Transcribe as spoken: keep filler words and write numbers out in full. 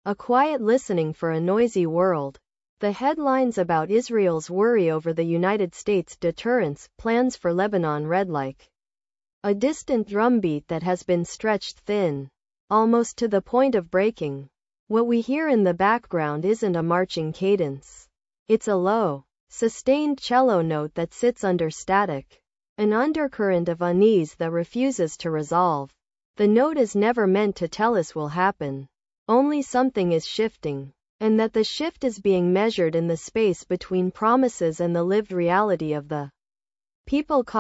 A quiet listening for a noisy world. The headlines about Israel's worry over the United States' deterrence plans for Lebanon read like a distant drumbeat that has been stretched thin, almost to the point of breaking. What we hear in the background isn't a marching cadence. It's a low, sustained cello note that sits under static, an undercurrent of unease that refuses to resolve. The note is never meant to tell us will happen, only something is shifting, and that the shift is being measured in the space between promises and the lived reality of the people caught